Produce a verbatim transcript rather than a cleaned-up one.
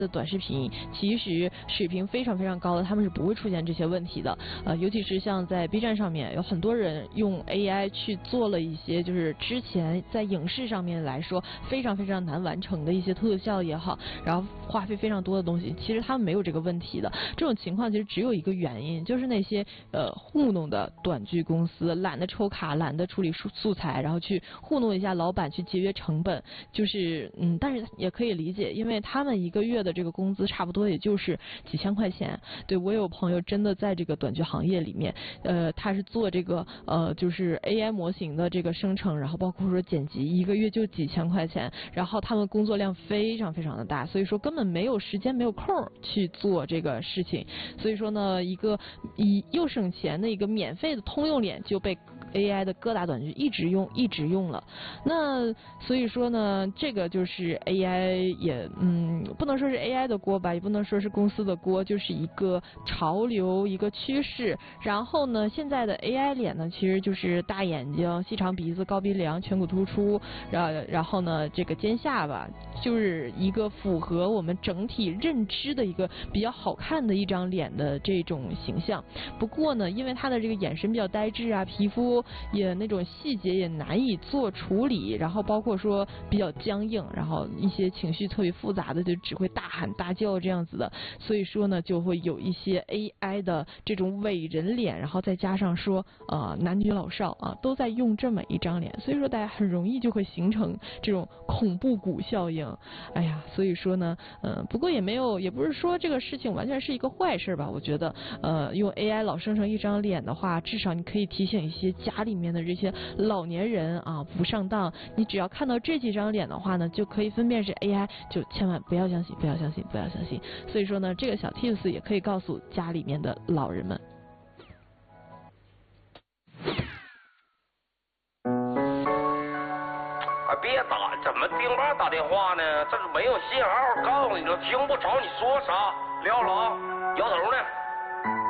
的短视频其实水平非常非常高的，他们是不会出现这些问题的。呃，尤其是像在 B 站上面，有很多人用 A I 去做了一些就是之前在影视上面来说非常非常难完成的一些特效也好，然后花费非常多的东西，其实他们没有这个问题的。这种情况其实只有一个原因，就是那些呃糊弄的短剧公司懒得抽卡，懒得处理素素材，然后去糊弄一下老板去节约成本，就是嗯，但是也可以理解，因为他们一个月的这个工资差不多也就是几千块钱。对，我有朋友真的在这个短剧行业里面，呃，他是做这个呃，就是 A I 模型的这个生成，然后包括说剪辑，一个月就几千块钱，然后他们工作量非常非常的大，所以说根本没有时间没有空去做这个事情。所以说呢，一个以又省钱的一个免费的通用脸就被 A I 的各大短剧一直用一直用了。那所以说呢，这个就是 A I 也嗯，不能说是 A I 的锅吧，也不能说是公司的锅，就是一个潮流一个趋势。然后呢，现在的 A I 脸呢，其实就是大眼睛、细长鼻子、高鼻梁、颧骨突出，然然后呢，这个尖下巴，就是一个符合我们整体认知的一个比较好看的一张脸的这种形象。不过呢，因为他的这个眼神比较呆滞啊，皮肤也那种细节也难以做处理，然后包括说比较僵硬，然后一些情绪特别复杂的就只会大喊大叫这样子的，所以说呢，就会有一些 A I 的这种伪人脸，然后再加上说呃男女老少啊都在用这么一张脸，所以说大家很容易就会形成这种恐怖谷效应。哎呀，所以说呢，呃，不过也没有，也不是说这个事情完全是一个坏事吧。我觉得，呃，用 A I 老生成一张脸的话，至少你可以提醒一些家里面的这些老年人啊不上当。你只要看到这几张脸的话呢，就可以分辨是 A I， 就千万不要相信，不要相信，不要相信。所以说呢，这个小 tips 也可以告诉家里面的老人们。 啊，别打，怎么丁爸打电话呢？这是没有信号，告诉你了，听不着你说啥。撂了啊，摇头呢。